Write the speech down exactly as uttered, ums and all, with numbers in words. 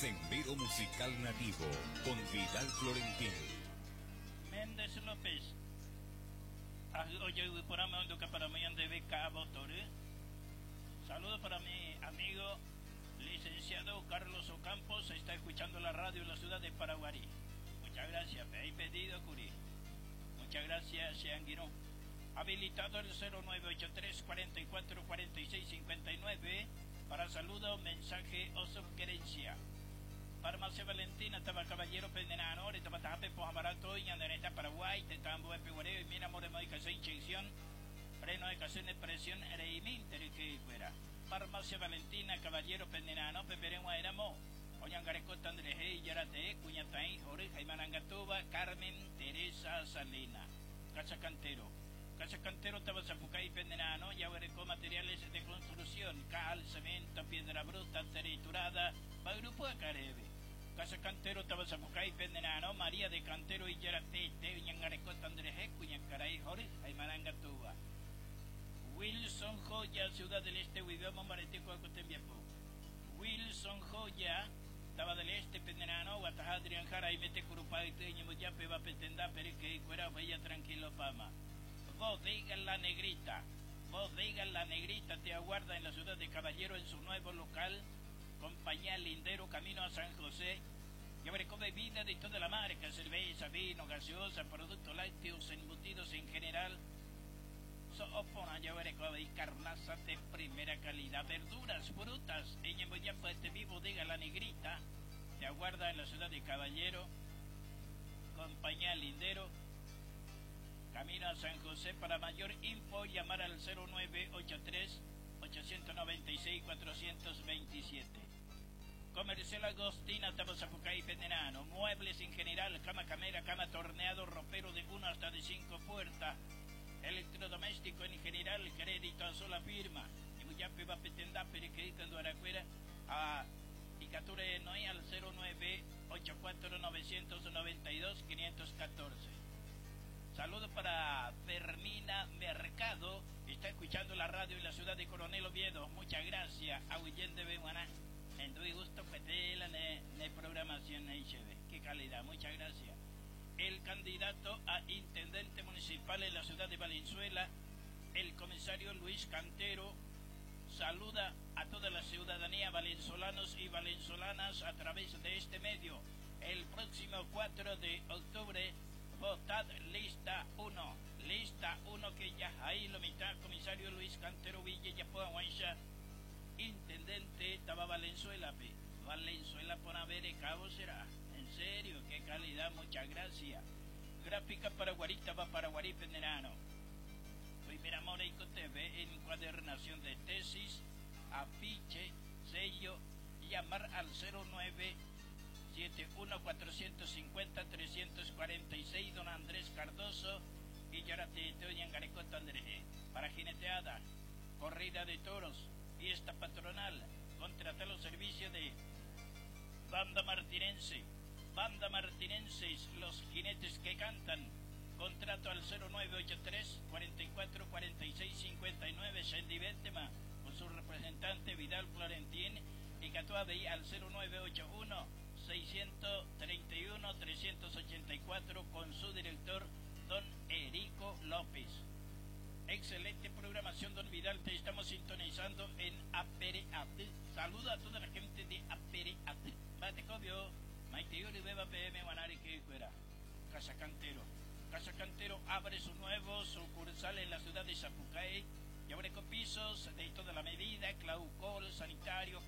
Sendero Musical Nativo con Vidal Florentín. Méndez López. Oye, por amando que para mí ande beca Botore. Saludos para mi amigo licenciado Carlos Ocampos. Está escuchando la radio en la ciudad de Paraguarí. Muchas gracias. Me habéis pedido, Curi. Muchas gracias, Sean Guirón. Habilitado el cero nueve ocho tres, cuatro cuatro, cuatro seis cinco nueve para saludo, mensaje o sugerencia. Farmacia Valentina, estaba Caballero Pendenano, estaba Tape, Pojamarato, y Andaneta, Paraguay, Tetambo, Peguareo, y Mira, Moremo, y Casa Inyección, freno de Casa de Presión, Reiminter, y que fuera. Farmacia Valentina, Caballero Pendenano, Peperemo, Éramo, Oñangarecota, Andrés, y Yarate, Cuñatay, Jorge, Jaimanangatuba, Carmen, Teresa, Salina. Casa Cantero. Casa Cantero, Tabazapucay, Pendenano, Yaguarecó, materiales de construcción, cal, cemento, piedra bruta, triturada, para Grupo de Carebe. Casa Cantero, Tabazapucay, Pendenano, María de Cantero y Yaratete, Ñangarecota, Andrés, Cuñacaray, Jorge, Aymarangatuba. Wilson Joya, Ciudad del Este, Huidoma, Maretico, Acotembiapo. Wilson Joya, Taba del Este, Pendenano, Guataja, Adrián Jara, y Mete Curupay, Teñemoyape, va Petenda, Perique, Cuera, Bella, Tranquilo, Fama. Bodega La Negrita, Bodega La Negrita te aguarda en la ciudad de Caballero en su nuevo local, compañía Lindero, camino a San José. Llevaré con bebida de toda la marca, cerveza, vino, gaseosa, productos lácteos, embutidos en general. Soopona, llevaré con carnaza de primera calidad, verduras, frutas. En Yemboyapa de mi Bodega La Negrita te aguarda en la ciudad de Caballero, compañía Lindero, camino a San José. Para mayor info, llamar al cero nueve ocho tres, ocho nueve seis, cuatro dos siete. Comercial Agostina, Tabazapucay, Pendenano. Muebles en general, cama camera, cama torneado, ropero de uno hasta de cinco puertas. Electrodoméstico en general, crédito a sola firma. Y Muyape va a petendar, periquedito en Aracuera. A Icature Noé al cero nueve ocho cuatro, nueve nueve dos, cinco uno cuatro. Saludos para Fermina Mercado, está escuchando la radio en la ciudad de Coronel Oviedo. Muchas gracias a Huyen de Beguaná. En tu gusto petela de programación H B. Qué calidad, muchas gracias. El candidato a intendente municipal en la ciudad de Valenzuela, el comisario Luis Cantero, saluda a toda la ciudadanía valenzolanos y valenzolanas a través de este medio. El próximo cuatro de octubre, votad lista uno, lista uno que ya ahí lo mitad, comisario Luis Cantero Villa, ya puedo guaysha, intendente Taba Valenzuela, pe, Valenzuela por haber cabo será, en serio, qué calidad, muchas gracias. Gráfica Paraguarita va Paraguarí Pendenano. Primera Moreico T V, encuadernación de tesis, afiche, sello, llamar al cero nueve siete uno cuatro cinco cero, tres cuatro seis, don Andrés Cardoso y Yaratete Oñangarecota Andrés. Para jineteada, corrida de toros, fiesta patronal, contrata los servicios de Banda Martinense, Banda Martinenses, los jinetes que cantan. Contrato al cero nueve ocho tres, cuatro cuatro, cuatro seis cinco nueve, Shendi Bentema, con su representante Vidal Florentín, y Catuabe al cero nueve ocho uno, seis tres uno, tres ocho cuatro con su director don Erico López. Excelente programación, don Vidal, te estamos sintonizando en Apereate. Saluda a toda la gente de Apereate. Bate cobio, Maite Yuri Beba P M Guanari que fuera. Casa Cantero. Casa Cantero abre su nuevo sucursal en la ciudad de Zapucay,